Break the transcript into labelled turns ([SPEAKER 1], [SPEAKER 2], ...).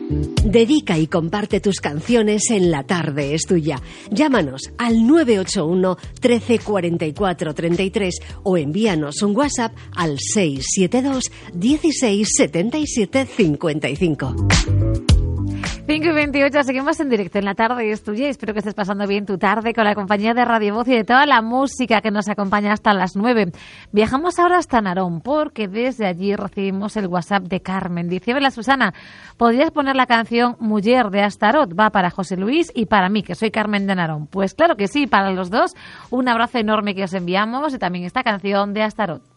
[SPEAKER 1] Dedica y comparte tus canciones en La Tarde es Tuya. Llámanos al 981 13 44 33 o envíanos un WhatsApp al 672 16 77 55.
[SPEAKER 2] 5:28, seguimos en directo en La Tarde es Tuya. Espero que estés pasando bien tu tarde con la compañía de Radio Voz y de toda la música que nos acompaña hasta las 9. Viajamos ahora hasta Narón porque desde allí recibimos el WhatsApp de Carmen. Dice: hola Susana, ¿podrías poner la canción Mujer de Astarot? Va para José Luis y para mí, que soy Carmen de Narón. Pues claro que sí, para los dos. Un abrazo enorme que os enviamos y también esta canción de Astarot.